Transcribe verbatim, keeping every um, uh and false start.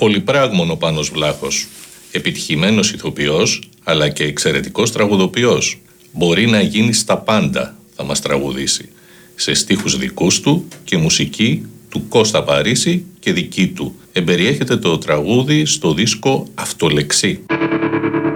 Πολυπράγμων ο Πάνος Βλάχος. Επιτυχημένος ηθοποιός, αλλά και εξαιρετικός τραγουδοποιός. Μπορεί να γίνει στα πάντα, θα μας τραγουδήσει. Σε στίχους δικούς του και μουσική του Κώστα Παρίσι και δική του. Εμπεριέχεται το τραγούδι στο δίσκο Αυτολεξή.